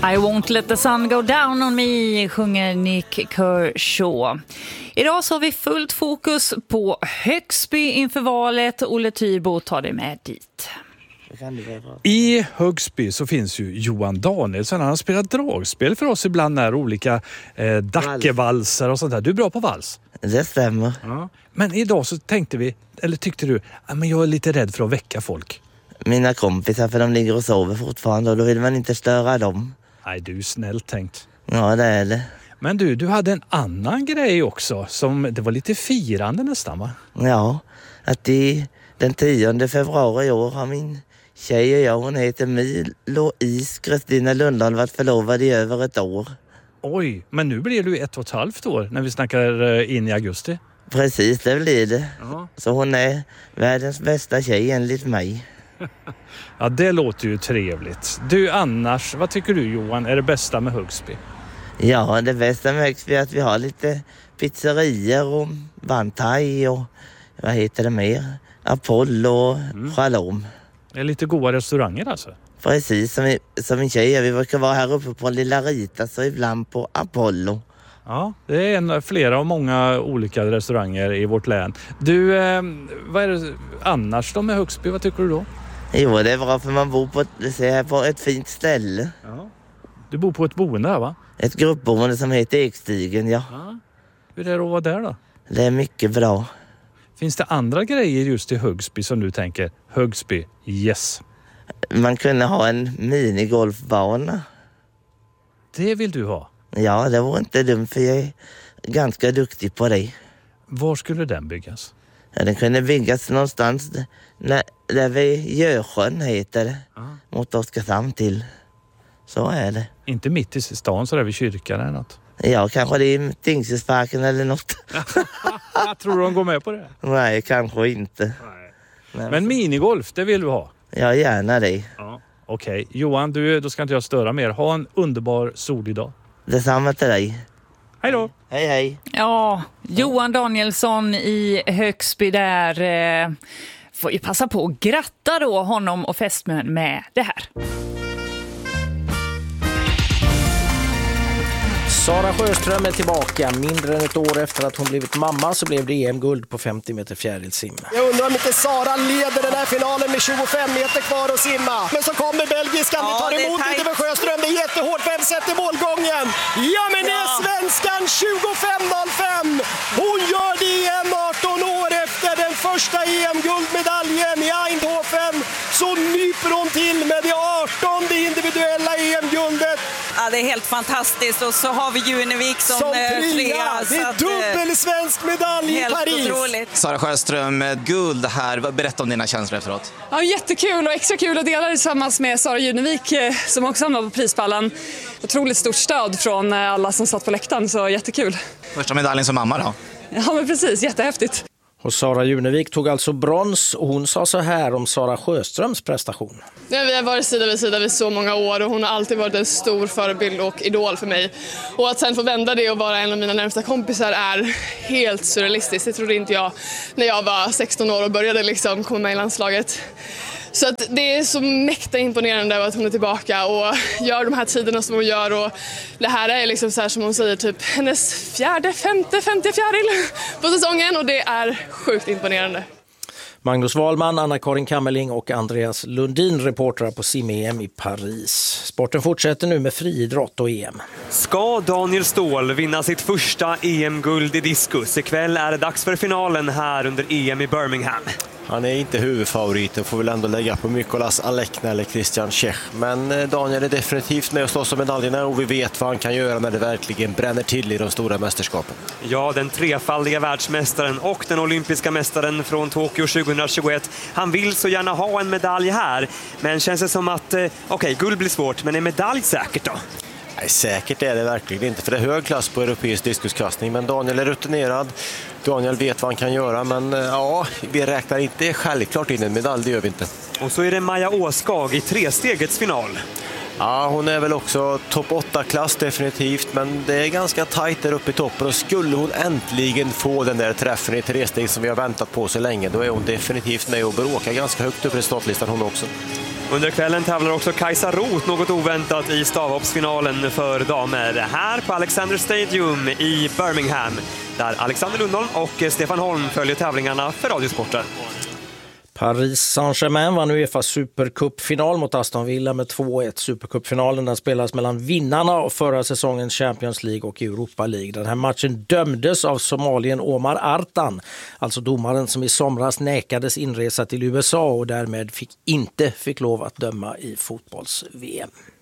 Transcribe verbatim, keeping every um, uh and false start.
I won't let the sun go down on me, sjunger Nick Kershaw. Idag så har vi fullt fokus på Högsby inför valet. Olle Tyrbo tar dig med dit. I Högsby så finns ju Johan Danielsson. Han har spelat dragspel för oss ibland när olika eh, dackevalser och sånt där. Du är bra på vals. Det stämmer. Ja. Men idag så tänkte vi, eller tyckte du, att jag är lite rädd för att väcka folk. Mina kompisar, för de ligger och sover fortfarande och då vill man inte störa dem. Nej, du är snällt tänkt. Ja, det är det. Men du, du hade en annan grej också. Som, det var lite firande nästan, va? Ja, att i den tionde februari i år har min tjej och jag, hon heter Milo-Is Kristina Lundahl, varit förlovad i över ett år. Oj, men nu blir du ett och ett halvt år när vi snackar in i augusti. Precis, det blir det. Ja. Så hon är världens bästa tjej enligt mig. Ja, det låter ju trevligt. Du annars, vad tycker du Johan är det bästa med Högsby? Ja, det bästa med Högsby är att vi har lite pizzerier och Bantai och vad heter det mer? Apollo och mm. Shalom. Det är lite goda restauranger alltså? Precis, som, som min tjej. Vi brukar vara här uppe på Lilla Rita så ibland på Apollo. Ja, det är en, flera och många olika restauranger i vårt län. Du, eh, vad är det annars då med Högsby? Vad tycker du då? Jo, det är bra för man bor på ett, på ett fint ställe. Ja. Du bor på ett boende här, va? Ett gruppboende som heter Ekstigen, ja. ja. Hur är det att vara där då? Det är mycket bra. Finns det andra grejer just i Högsby som du tänker, Högsby, yes? Man kunde ha en minigolfbana. Det vill du ha? Ja, det var inte dumt för jag är ganska duktig på det. Var skulle den byggas? Ja, den kunde byggas någonstans där, där vid Görsjön heter det. Aha. Mot Oskarshamn till. Så är det. Inte mitt i stan så där vid kyrkan eller något? Ja, kanske det är Tingsrättsparken eller något. Jag tror de går med på det. Nej, kanske inte. Nej. Men, Men minigolf, det vill du ha? Ja, gärna det. Ja. Okej, okay. Johan, du, då ska inte jag störa mer. Ha en underbar solig dag. Detsamma till dig. Hej då. Hej, hej. Ja, Johan Danielsson i Högsby där. Eh, får ju passa på att gratta då honom och fästmön med det här. Sara Sjöström är tillbaka. Mindre än ett år efter att hon blivit mamma så blev det E M-guld på femtio meter fjärilsim. Jag undrar om inte Sara leder den här finalen med tjugofem meter kvar att simma. Men så kommer belgiskan, ja, vi tar emot lite med Sjöström. Det är jättehårt, vem sätter målgången? Ja, men det är svenskan tjugofem noll fem. Hon gör det igen arton år efter den första E M-guldmedaljen i Eindhoven. Så nyper hon till med det artonde individuella E M-guldet. Ja, det är helt fantastiskt. Och så har vi Junevik som, som trea. trea. Det är dubbel svensk medalj i Paris. Otroligt. Sara Sjöström, guld här. Berätta om dina känslor efteråt. Ja, jättekul och extra kul att dela det tillsammans med Sara Junevik som också hamnar på prispallen. Otroligt stort stöd från alla som satt på läktaren, så jättekul. Första medaljen som mamma då? Ja, men precis. Jättehäftigt. Och Sara Junevik tog alltså brons och hon sa så här om Sara Sjöströms prestation. Ja, vi har varit sida vid sida vid så många år och hon har alltid varit en stor förebild och idol för mig. Och att sen få vända det och vara en av mina närmsta kompisar är helt surrealistiskt. Det trodde inte jag när jag var sexton år och började liksom komma med i landslaget. Så att det är så mäkta imponerande att hon är tillbaka och gör de här tiderna som hon gör. Och det här är liksom så här som hon säger, typ hennes fjärde, femte, femte fjäril på säsongen. Och det är sjukt imponerande. Magnus Wahlman, Anna-Karin Kammerling och Andreas Lundin, reportrar på sim-E M i Paris. Sporten fortsätter nu med friidrott och E M. Ska Daniel Ståhl vinna sitt första E M-guld i diskus? Ikväll är det dags för finalen här under E M i Birmingham. Han är inte huvudfavoriten, får väl ändå lägga på Mykolas Alekna eller Christian Čech. Men Daniel är definitivt med att slåss om medaljerna och vi vet vad han kan göra när det verkligen bränner till i de stora mästerskapen. Ja, den trefaldiga världsmästaren och den olympiska mästaren från Tokyo tjugohundratjugoett. Han vill så gärna ha en medalj här, men känns det som att, okej, okay, guld blir svårt, men är medalj säkert då? Nej, säkert är det verkligen inte, för det är hög klass på europeisk diskuskastning, men Daniel är rutinerad. Daniel vet vad han kan göra, men ja, vi räknar inte självklart in en medalj, det gör vi inte. Och så är det Maja Åskag i trestegets final. Ja, hon är väl också topp åtta-klass definitivt, men det är ganska tajt där uppe i toppen och skulle hon äntligen få den där träffen i tresteg som vi har väntat på så länge, då är hon definitivt med och bör åka ganska högt upp i startlistan hon också. Under kvällen tävlar också Kajsa Roth något oväntat i stavhoppsfinalen för damer. Här på Alexander Stadium i Birmingham, där Alexander Lundholm och Stefan Holm följer tävlingarna för Radiosporten. Paris Saint-Germain vann UEFA Supercup-final mot Aston Villa med två ett. Supercup-finalen där spelas mellan vinnarna av förra säsongens Champions League och Europa League. Den här matchen dömdes av somalien Omar Artan, alltså domaren som i somras nekades inresa till U S A och därmed fick inte fick lov att döma i fotbolls-V M.